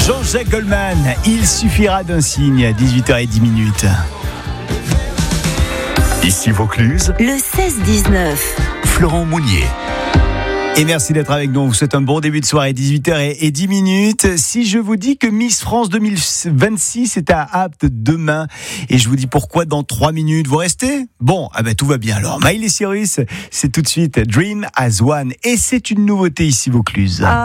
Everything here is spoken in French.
Jean-Jacques Goldman, il suffira d'un signe à 18h10. Ici Vaucluse, le 16-19. Florent Mounier. Et merci d'être avec nous. On vous souhaite un bon début de soirée, 18h10. Si je vous dis que Miss France 2026 est à Apt demain, et je vous dis pourquoi dans 3 minutes, vous restez ? Bon, tout va bien alors. Miley Cyrus, c'est tout de suite Dream as One. Et c'est une nouveauté ici Vaucluse.